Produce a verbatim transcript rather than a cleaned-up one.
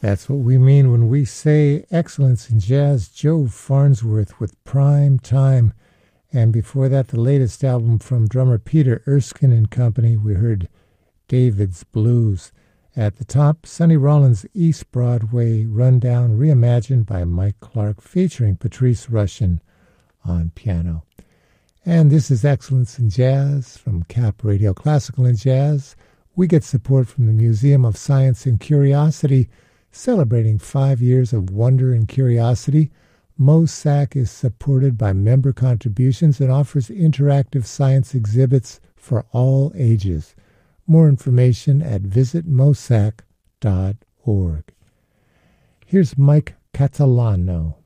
That's what we mean when we say excellence in jazz. Joe Farnsworth with Prime Time. And before that, the latest album from drummer Peter Erskine and Company. We heard David's Blues. At the top, Sonny Rollins' East Broadway Rundown, reimagined by Mike Clark, featuring Patrice Rushen on piano. And this is Excellence in Jazz from Cap Radio Classical and Jazz. We get support from the Museum of Science and Curiosity, celebrating five years of wonder and curiosity. MOSAC is supported by member contributions and offers interactive science exhibits for all ages. More information at visit mosac dot org. Here's Mike Catalano.